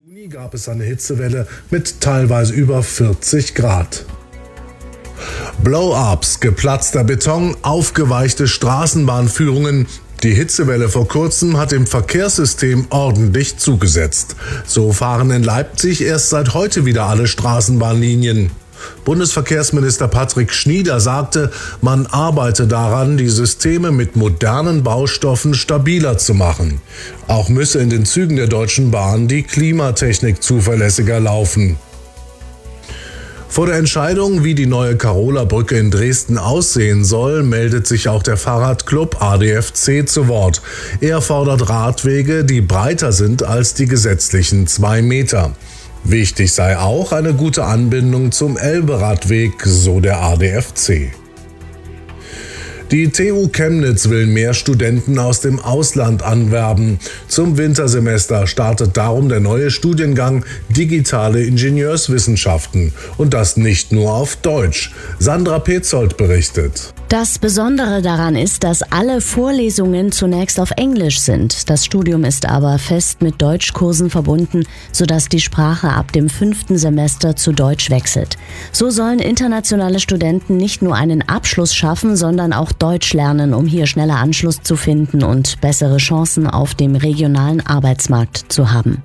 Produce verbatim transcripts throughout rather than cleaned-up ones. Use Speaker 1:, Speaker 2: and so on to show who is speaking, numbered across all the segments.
Speaker 1: Juni gab es eine Hitzewelle mit teilweise über vierzig Grad. Blow-ups, geplatzter Beton, aufgeweichte Straßenbahnführungen. Die Hitzewelle vor kurzem hat dem Verkehrssystem ordentlich zugesetzt. So fahren in Leipzig erst seit heute wieder alle Straßenbahnlinien. Bundesverkehrsminister Patrick Schnieder sagte, man arbeite daran, die Systeme mit modernen Baustoffen stabiler zu machen. Auch müsse in den Zügen der Deutschen Bahn die Klimatechnik zuverlässiger laufen. Vor der Entscheidung, wie die neue Karola-Brücke in Dresden aussehen soll, meldet sich auch der Fahrradclub A D F C zu Wort. Er fordert Radwege, die breiter sind als die gesetzlichen zwei Meter. Wichtig sei auch eine gute Anbindung zum Elberadweg, so der A D F C. Die T U Chemnitz will mehr Studenten aus dem Ausland anwerben. Zum Wintersemester startet darum der neue Studiengang Digitale Ingenieurswissenschaften. Und das nicht nur auf Deutsch. Sandra Petzold berichtet.
Speaker 2: Das Besondere daran ist, dass alle Vorlesungen zunächst auf Englisch sind. Das Studium ist aber fest mit Deutschkursen verbunden, sodass die Sprache ab dem fünften Semester zu Deutsch wechselt. So sollen internationale Studenten nicht nur einen Abschluss schaffen, sondern auch Deutsch lernen, um hier schneller Anschluss zu finden und bessere Chancen auf dem regionalen Arbeitsmarkt zu haben.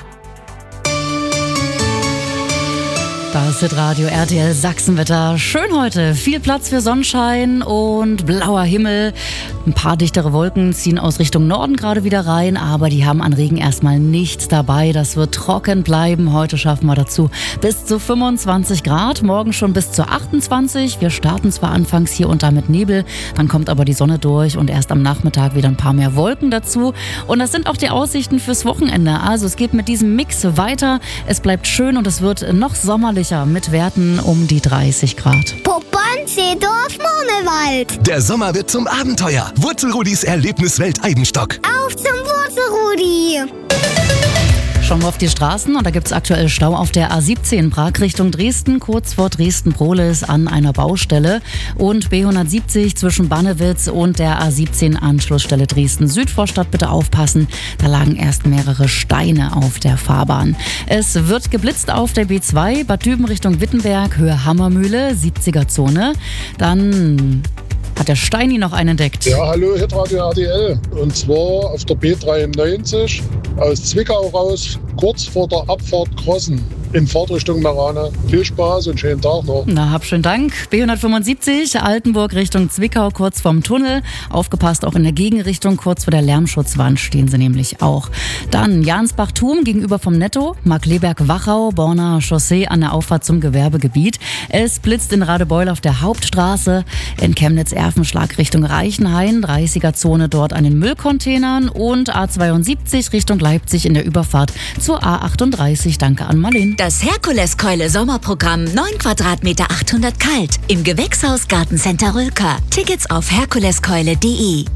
Speaker 3: Das ist Hitradio R T L Sachsenwetter. Schön heute. Viel Platz für Sonnenschein und blauer Himmel. Ein paar dichtere Wolken ziehen aus Richtung Norden gerade wieder rein, aber die haben an Regen erstmal nichts dabei. Das wird trocken bleiben. Heute schaffen wir dazu bis zu fünfundzwanzig Grad. Morgen schon bis zu achtundzwanzig. Wir starten zwar anfangs hier und da mit Nebel, dann kommt aber die Sonne durch und erst am Nachmittag wieder ein paar mehr Wolken dazu. Und das sind auch die Aussichten fürs Wochenende. Also es geht mit diesem Mix weiter. Es bleibt schön und es wird noch sommerlich mit Werten um die dreißig Grad.
Speaker 4: Poppern, Seedorf, Monewald.
Speaker 5: Der Sommer wird zum Abenteuer. Wurzelrudis Erlebniswelt Eibenstock.
Speaker 4: Auf zum Wurzelrudi.
Speaker 3: Schauen wir auf die Straßen und da gibt es aktuell Stau auf der A siebzehn Prag Richtung Dresden, kurz vor Dresden-Prohlis an einer Baustelle und B hundertsiebzig zwischen Bannewitz und der A siebzehn Anschlussstelle Dresden-Südvorstadt. Bitte aufpassen, da lagen erst mehrere Steine auf der Fahrbahn. Es wird geblitzt auf der B zwei, Bad Düben Richtung Wittenberg, Höhe Hammermühle, siebziger Zone. Dann hat der Steini noch einen entdeckt.
Speaker 6: Ja, hallo, Hitradio R T L. Und zwar auf der B dreiundneunzig aus Zwickau raus, kurz vor der Abfahrt Krossen in Fahrtrichtung Marane. Viel Spaß und schönen Tag noch.
Speaker 3: Na, hab schönen Dank. B hundertfünfundsiebzig, Altenburg Richtung Zwickau, kurz vorm Tunnel. Aufgepasst, auch in der Gegenrichtung, kurz vor der Lärmschutzwand stehen sie nämlich auch. Dann Jansbach-Thum gegenüber vom Netto, Markleberg-Wachau, Borner Chaussee an der Auffahrt zum Gewerbegebiet. Es blitzt in Radebeul auf der Hauptstraße, in Chemnitz-Erfenschlag Richtung Reichenhain, dreißiger Zone dort an den Müllcontainern und A zweiundsiebzig Richtung Leipzig in der Überfahrt zur A achtunddreißig. Danke an Marlene.
Speaker 7: Das Herkuleskeule Sommerprogramm neun Quadratmeter achthundert kalt im Gewächshaus Gartencenter Rülker. Tickets auf herkuleskeule punkt de.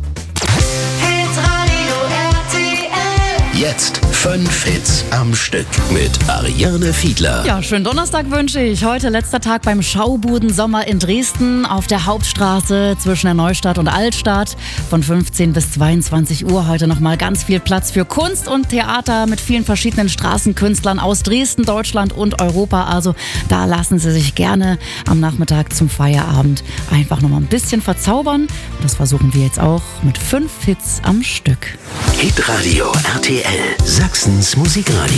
Speaker 5: Jetzt fünf Hits am Stück mit Ariane Fiedler.
Speaker 3: Ja, schönen Donnerstag wünsche ich. Heute letzter Tag beim Schaubuden Sommer in Dresden auf der Hauptstraße zwischen der Neustadt und Altstadt. Von fünfzehn bis zweiundzwanzig Uhr heute nochmal ganz viel Platz für Kunst und Theater mit vielen verschiedenen Straßenkünstlern aus Dresden, Deutschland und Europa. Also da lassen Sie sich gerne am Nachmittag zum Feierabend einfach nochmal ein bisschen verzaubern. Das versuchen wir jetzt auch mit fünf Hits am Stück.
Speaker 5: Hitradio R T L, Sachsens Musikradio.